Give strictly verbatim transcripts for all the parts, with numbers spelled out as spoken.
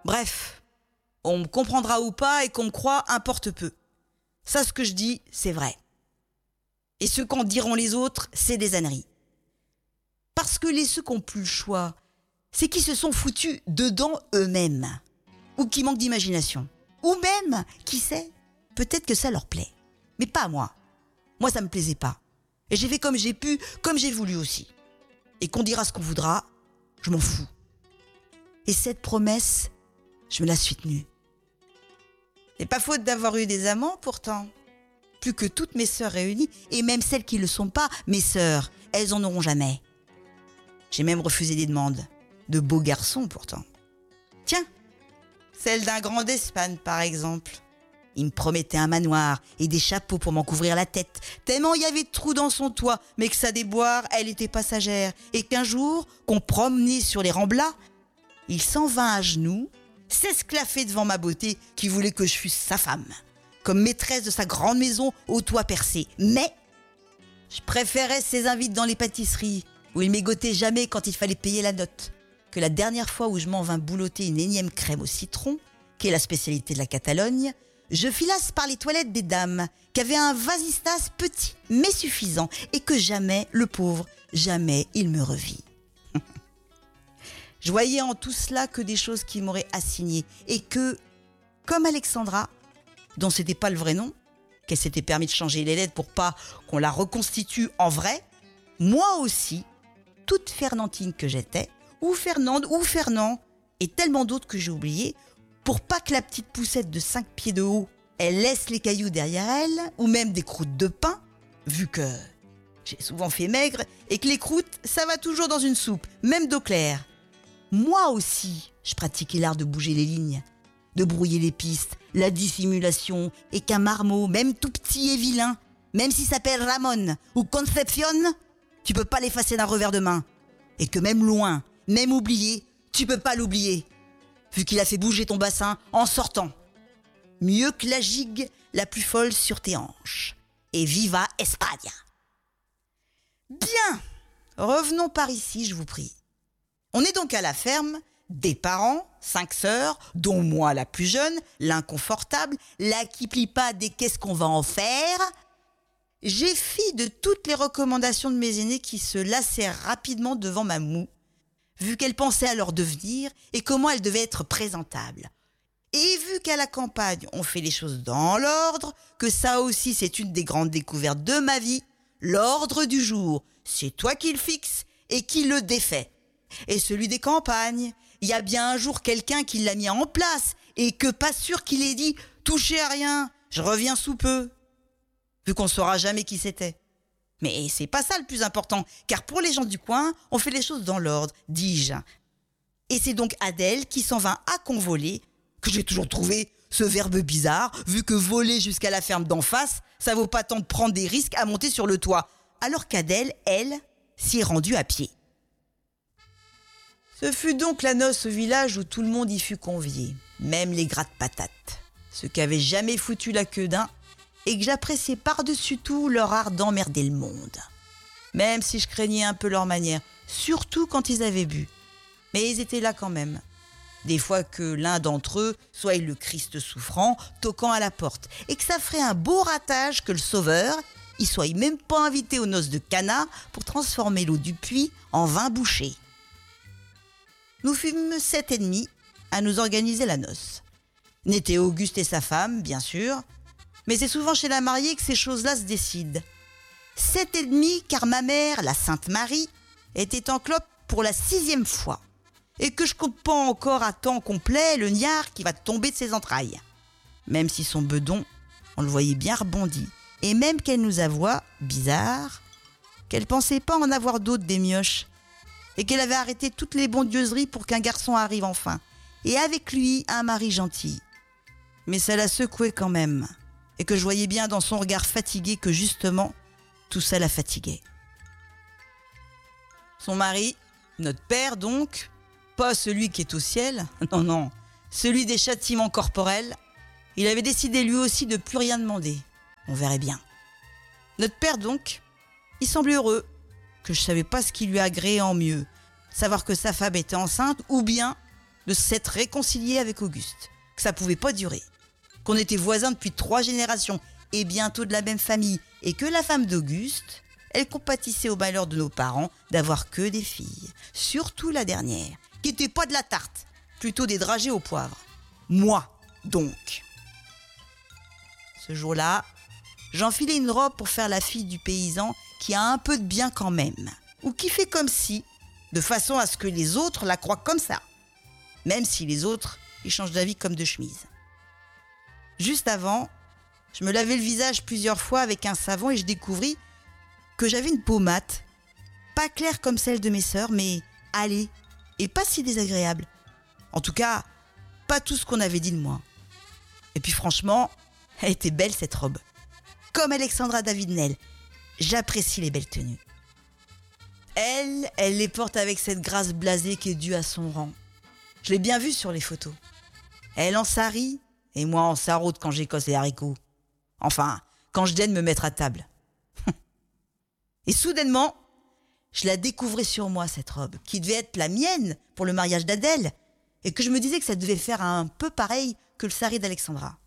Bref, on me comprendra ou pas et qu'on me croit importe peu. Ça, ce que je dis, c'est vrai. Et ce qu'en diront les autres, c'est des âneries. Parce que les ceux qui n'ont plus le choix, c'est qui se sont foutus dedans eux-mêmes. Ou qui manquent d'imagination. Ou même, qui sait, peut-être que ça leur plaît. Mais pas moi. Moi, ça me plaisait pas. Et j'ai fait comme j'ai pu, comme j'ai voulu aussi. Et qu'on dira ce qu'on voudra, je m'en fous. Et cette promesse, je me la suis tenue. C'est pas faute d'avoir eu des amants, pourtant. Plus que toutes mes sœurs réunies, et même celles qui ne le sont pas, mes sœurs, elles en auront jamais. J'ai même refusé des demandes. De beaux garçons, pourtant. Tiens, celle d'un grand d'Espagne, par exemple. Il me promettait un manoir et des chapeaux pour m'en couvrir la tête, tellement il y avait de trous dans son toit, mais que sa déboire, elle était passagère, et qu'un jour, qu'on promenait sur les remblats, il s'en vint à genoux, s'esclaffer devant ma beauté qui voulait que je fusse sa femme, comme maîtresse de sa grande maison au toit percé. Mais je préférais ses invites dans les pâtisseries, où il m'égotait jamais quand il fallait payer la note, que la dernière fois où je m'en vins boulotter une énième crème au citron, qui est la spécialité de la Catalogne, je filasse par les toilettes des dames, qui avaient un vasistas petit mais suffisant, et que jamais, le pauvre, jamais il me revit. Je voyais en tout cela que des choses qui m'auraient assigné, et que, comme Alexandra, dont c'était pas le vrai nom, qu'elle s'était permis de changer les lettres pour pas qu'on la reconstitue en vrai, moi aussi, toute Fernandine que j'étais, ou Fernande, ou Fernand, et tellement d'autres que j'ai oubliés, pour pas que la petite poussette de cinq pieds de haut, elle laisse les cailloux derrière elle, ou même des croûtes de pain, vu que j'ai souvent fait maigre, et que les croûtes, ça va toujours dans une soupe, même d'eau claire. Moi aussi, je pratiquais l'art de bouger les lignes, de brouiller les pistes, la dissimulation, et qu'un marmot, même tout petit et vilain, même s'il s'appelle Ramon ou Concepcion, tu peux pas l'effacer d'un revers de main. Et que même loin, même oublié, tu peux pas l'oublier, vu qu'il a fait bouger ton bassin en sortant. Mieux que la gigue la plus folle sur tes hanches. Et viva Espagne. Bien, revenons par ici, je vous prie. On est donc à la ferme, des parents, cinq sœurs, dont moi la plus jeune, l'inconfortable, la qui plie pas des qu'est-ce qu'on va en faire. J'ai fi de toutes les recommandations de mes aînés qui se lassèrent rapidement devant ma moue, vu qu'elle pensait à leur devenir et comment elle devait être présentable. Et vu qu'à la campagne, on fait les choses dans l'ordre, que ça aussi c'est une des grandes découvertes de ma vie, l'ordre du jour, c'est toi qui le fixes et qui le défait. Et celui des campagnes, il y a bien un jour quelqu'un qui l'a mis en place et que pas sûr qu'il ait dit « touchez à rien, je reviens sous peu », vu qu'on ne saura jamais qui c'était. Mais c'est pas ça le plus important, car pour les gens du coin, on fait les choses dans l'ordre, dis-je. Et c'est donc Adèle qui s'en vint à convoler, que j'ai toujours trouvé ce verbe bizarre, vu que voler jusqu'à la ferme d'en face, ça vaut pas tant de prendre des risques à monter sur le toit, alors qu'Adèle, elle, s'y est rendue à pied. Ce fut donc la noce au village où tout le monde y fut convié, même les gratte-patates, ceux qui avaient jamais foutu la queue d'un, et que j'appréciais par-dessus tout leur art d'emmerder le monde. Même si je craignais un peu leur manière, surtout quand ils avaient bu. Mais ils étaient là quand même. Des fois que l'un d'entre eux soit le Christ souffrant, toquant à la porte, et que ça ferait un beau ratage que le sauveur, il soit même pas invité aux noces de Cana pour transformer l'eau du puits en vin bouché. Nous fûmes sept et demi à nous organiser la noce. N'étaient Auguste et sa femme, bien sûr, mais c'est souvent chez la mariée que ces choses-là se décident. Sept et demi, car ma mère, la Sainte Marie, était en clope pour la sixième fois, et que je compte pas encore à temps complet le niard qui va tomber de ses entrailles. Même si son bedon, on le voyait bien rebondi, et même qu'elle nous avoua, bizarre, qu'elle pensait pas en avoir d'autres des mioches, et qu'elle avait arrêté toutes les bondieuseries pour qu'un garçon arrive enfin, et avec lui un mari gentil. Mais ça la secouait quand même, et que je voyais bien dans son regard fatigué que justement, tout ça la fatiguait. Son mari, notre père donc, pas celui qui est au ciel, non, non, celui des châtiments corporels, il avait décidé lui aussi de plus rien demander. On verrait bien. Notre père donc, il semblait heureux, que je savais pas ce qui lui agréait en mieux, savoir que sa femme était enceinte ou bien de s'être réconciliée avec Auguste, que ça pouvait pas durer, qu'on était voisins depuis trois générations et bientôt de la même famille, et que la femme d'Auguste, elle compatissait au malheur de nos parents d'avoir que des filles, surtout la dernière, qui n'était pas de la tarte, plutôt des dragées au poivre. Moi, donc. Ce jour-là, j'enfilais une robe pour faire la fille du paysan qui a un peu de bien quand même, ou qui fait comme si, de façon à ce que les autres la croient comme ça, même si les autres, ils changent d'avis comme de chemise. Juste avant, je me lavais le visage plusieurs fois avec un savon et je découvris que j'avais une peau mate, pas claire comme celle de mes sœurs, mais allée et pas si désagréable. En tout cas, pas tout ce qu'on avait dit de moi. Et puis franchement, elle était belle cette robe. Comme Alexandra David-Nel, j'apprécie les belles tenues. Elle, elle les porte avec cette grâce blasée qui est due à son rang. Je l'ai bien vue sur les photos. Elle en sarit et moi en sarraude quand j'écosse les haricots. Enfin, quand je daigne me mettre à table. Et soudainement, je la découvrais sur moi, cette robe, qui devait être la mienne pour le mariage d'Adèle, et que je me disais que ça devait faire un peu pareil que le sari d'Alexandra.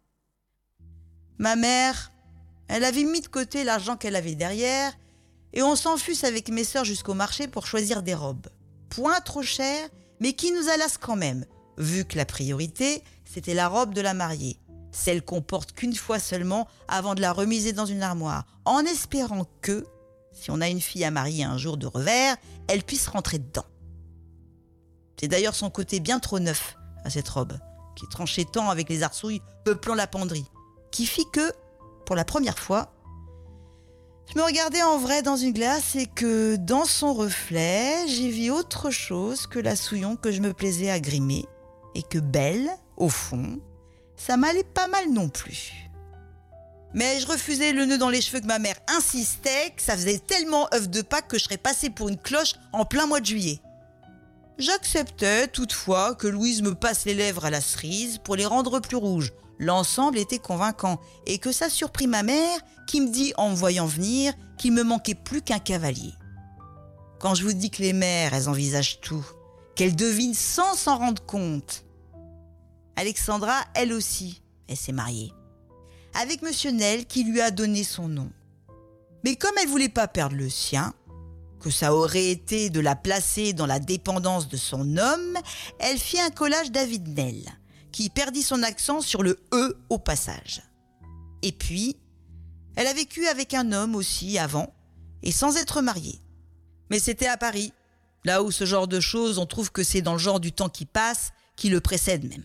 Ma mère, elle avait mis de côté l'argent qu'elle avait derrière, et on s'enfusse avec mes sœurs jusqu'au marché pour choisir des robes. Point trop chères, mais qui nous allassent quand même, vu que la priorité, c'était la robe de la mariée, celle qu'on porte qu'une fois seulement avant de la remiser dans une armoire, en espérant que, si on a une fille à marier un jour de revers, elle puisse rentrer dedans. C'est d'ailleurs son côté bien trop neuf à cette robe, qui tranchait tant avec les arsouilles peuplant la penderie, qui fit que, pour la première fois, je me regardais en vrai dans une glace et que, dans son reflet, j'ai vu autre chose que la souillon que je me plaisais à grimer, et que belle, au fond, ça m'allait pas mal non plus. Mais je refusais le nœud dans les cheveux que ma mère insistait, que ça faisait tellement œuf de Pâques que je serais passée pour une cloche en plein mois de juillet. J'acceptais toutefois que Louise me passe les lèvres à la cerise pour les rendre plus rouges. L'ensemble était convaincant et que ça surprit ma mère qui me dit en me voyant venir qu'il me manquait plus qu'un cavalier. Quand je vous dis que les mères, elles envisagent tout, qu'elles devinent sans s'en rendre compte. Alexandra, elle aussi, elle s'est mariée. Avec Monsieur Nel qui lui a donné son nom. Mais comme elle voulait pas perdre le sien, que ça aurait été de la placer dans la dépendance de son homme, elle fit un collage David Nel, qui perdit son accent sur le « e » au passage. Et puis, elle a vécu avec un homme aussi avant, et sans être mariée. Mais c'était à Paris, là où ce genre de choses, on trouve que c'est dans le genre du temps qui passe, qui le précède même.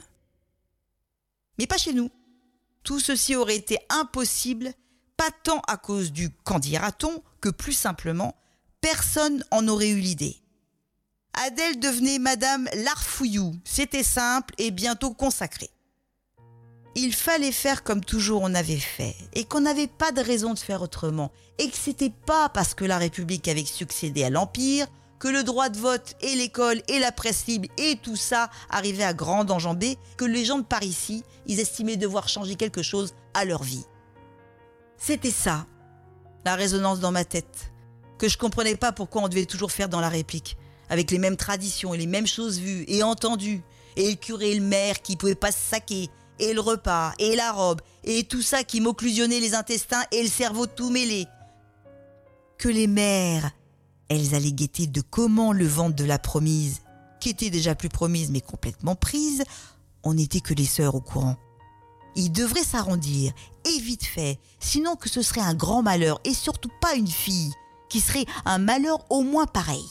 Mais pas chez nous. Tout ceci aurait été impossible, pas tant à cause du « qu'en dira-t-on » que plus simplement, personne en aurait eu l'idée. Adèle devenait Madame Larfouillou, c'était simple et bientôt consacré. Il fallait faire comme toujours on avait fait, et qu'on n'avait pas de raison de faire autrement, et que c'était pas parce que la République avait succédé à l'Empire que le droit de vote et l'école et la presse libre et tout ça arrivait à grande enjambée, que les gens de par ici, ils estimaient devoir changer quelque chose à leur vie. C'était ça, la résonance dans ma tête, que je comprenais pas pourquoi on devait toujours faire dans la réplique, avec les mêmes traditions et les mêmes choses vues et entendues, et le curé et le maire qui pouvaient pas se saquer, et le repas, et la robe, et tout ça qui m'occlusionnait les intestins et le cerveau tout mêlé. Que les mères, elles allaient guetter de comment le ventre de la promise, qui était déjà plus promise mais complètement prise, on n'était que les sœurs au courant. Ils devraient s'arrondir, et vite fait, sinon que ce serait un grand malheur, et surtout pas une fille, qui serait un malheur au moins pareil.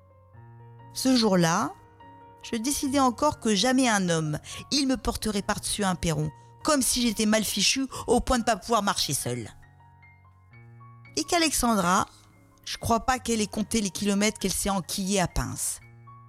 Ce jour-là, je décidais encore que jamais un homme, il me porterait par-dessus un perron, comme si j'étais mal fichue au point de ne pas pouvoir marcher seule. Et qu'Alexandra, je crois pas qu'elle ait compté les kilomètres qu'elle s'est enquillée à pince.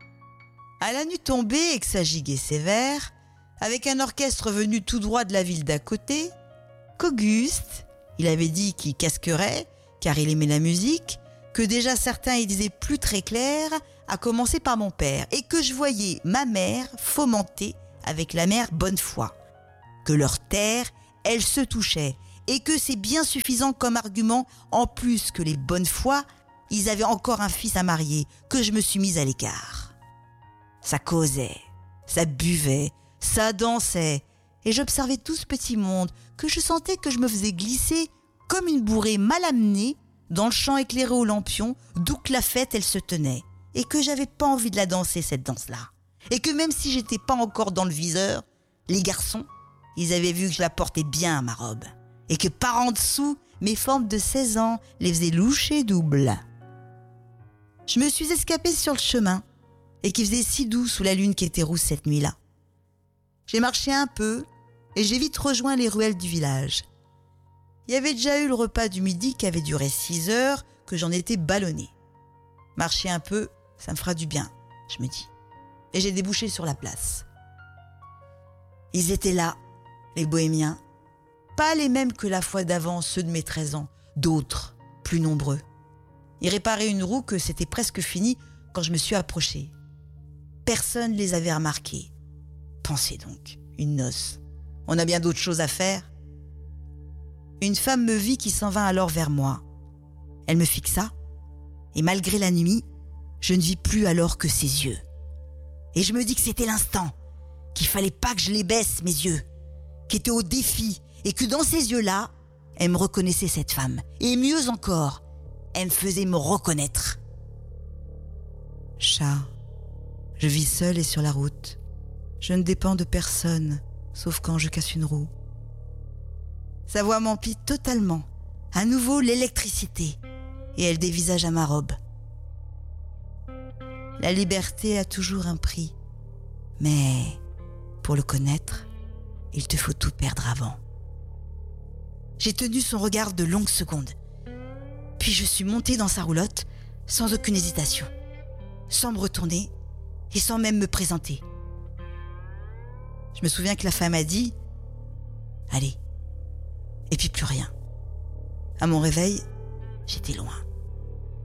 À la nuit tombée et que ça giguait sévère, avec un orchestre venu tout droit de la ville d'à côté, qu'Auguste, il avait dit qu'il casquerait, car il aimait la musique, que déjà certains y disaient plus très clair, à commencer par mon père, et que je voyais ma mère fomenter avec la mère Bonnefoy, que leur terre, elle se touchait, et que c'est bien suffisant comme argument, en plus que les Bonnefoy, ils avaient encore un fils à marier, que je me suis mise à l'écart. Ça causait, Ça buvait, ça dansait, et j'observais tout ce petit monde que je sentais que je me faisais glisser comme une bourrée mal amenée dans le champ éclairé aux lampions d'où que la fête elle se tenait, et que j'avais pas envie de la danser cette danse-là. Et que même si j'étais pas encore dans le viseur, les garçons, ils avaient vu que je la portais bien ma robe, et que par en dessous, mes formes de seize ans les faisaient loucher double. Je me suis escapée sur le chemin, et qui faisait si doux sous la lune qui était rousse cette nuit-là. J'ai marché un peu, et j'ai vite rejoint les ruelles du village. Il y avait déjà eu le repas du midi qui avait duré six heures, que j'en étais ballonnée. Marcher un peu, ça me fera du bien, je me dis. Et j'ai débouché sur la place. Ils étaient là, les bohémiens. Pas les mêmes que la fois d'avant, ceux de mes treize ans. D'autres, plus nombreux. Ils réparaient une roue que c'était presque fini quand je me suis approchée. Personne ne les avait remarqués. Pensez donc, une noce. On a bien d'autres choses à faire. Une femme me vit qui s'en vint alors vers moi. Elle me fixa, et malgré la nuit, je ne vis plus alors que ses yeux. Et je me dis que c'était l'instant, qu'il fallait pas que je les baisse, mes yeux, qui étaient au défi, et que dans ces yeux-là, elle me reconnaissait cette femme. Et mieux encore, elle me faisait me reconnaître. Chat, je vis seule et sur la route. Je ne dépends de personne, sauf quand je casse une roue. Sa voix m'emplit totalement. À nouveau l'électricité, et elle dévisage à ma robe. La liberté a toujours un prix, mais pour le connaître, il te faut tout perdre avant. J'ai tenu son regard de longues secondes, puis je suis montée dans sa roulotte sans aucune hésitation, sans me retourner et sans même me présenter. Je me souviens que la femme a dit « Allez », et puis plus rien. À mon réveil, j'étais loin.